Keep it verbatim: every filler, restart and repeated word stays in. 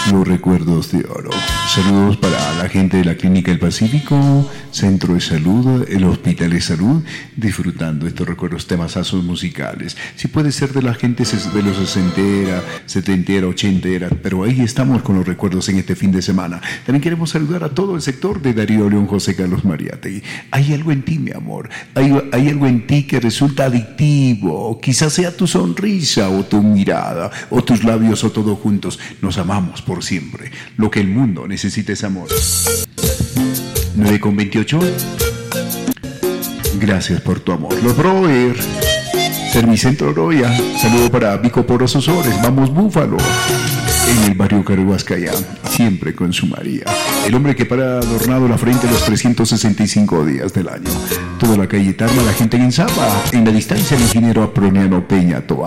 Los recuerdos de oro. Saludos para la gente de la Clínica del Pacífico, Centro de Salud, el Hospital de Salud, disfrutando estos recuerdos, temazazos musicales. Si puede ser de la gente de los sesentera, setentera, ochentera, pero ahí estamos con los recuerdos en este fin de semana. También queremos saludar a todo el sector de Darío León, José Carlos Mariátegui. Hay algo en ti, mi amor. Hay, hay algo en ti que resulta adictivo. Quizás sea tu sonrisa o tu mirada o tus labios o todos juntos. Nos amamos por siempre. Lo que el mundo necesita es amor. nueve con veintiocho. Gracias por tu amor. Los Broer. Servicentro Roya. Saludo para Vico Poros Osores. Vamos Búfalo. En el barrio Carhuascaya. Siempre con su María. El hombre que para adornado la frente los trescientos sesenta y cinco días del año. Toda la calle Tarma, la gente en Zapa. En la distancia el ingeniero Aproniano Peña Toa.